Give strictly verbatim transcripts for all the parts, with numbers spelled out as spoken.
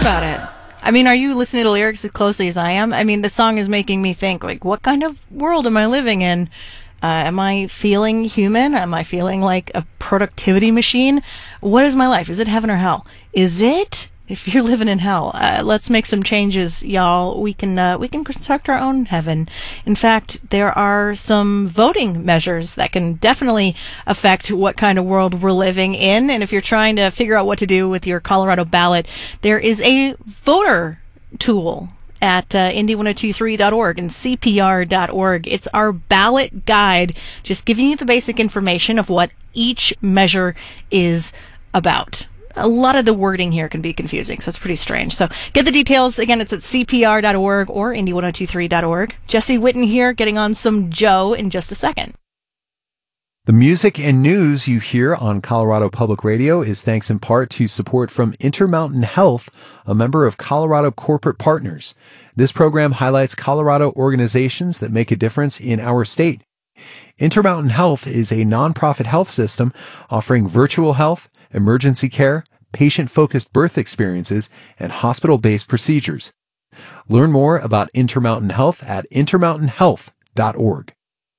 about it. I mean, are you listening to the lyrics as closely as I am? I mean, the song is making me think, like, what kind of world am I living in? Uh, am I feeling human? Am I feeling like a productivity machine? What is my life? Is it heaven or hell? Is it? If you're living in hell, uh, let's make some changes, y'all. We can uh, we can construct our own heaven. In fact, there are some voting measures that can definitely affect what kind of world we're living in. And if you're trying to figure out what to do with your Colorado ballot, there is a voter tool at uh, indy ten twenty-three dot org and c p r dot org. It's our ballot guide, just giving you the basic information of what each measure is about. A lot of the wording here can be confusing, so it's pretty strange. So get the details. Again, it's at c p r dot org or indy ten twenty-three dot org. Jesse Witten here, getting on some Joe in just a second. The music and news you hear on Colorado Public Radio is thanks in part to support from Intermountain Health, a member of Colorado Corporate Partners. This program highlights Colorado organizations that make a difference in our state. Intermountain Health is a nonprofit health system offering virtual health, emergency care, patient-focused birth experiences, and hospital-based procedures. Learn more about Intermountain Health at intermountain health dot org.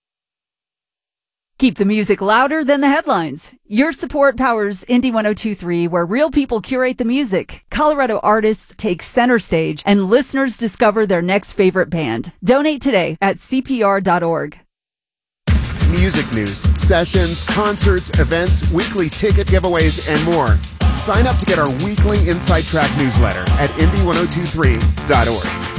Keep the music louder than the headlines. Your support powers Indy ten twenty-three, where real people curate the music, Colorado artists take center stage, and listeners discover their next favorite band. Donate today at c p r dot org. Music news, sessions, concerts, events, weekly ticket giveaways, and more. Sign up to get our weekly Inside Track newsletter at indy ten twenty-three dot org.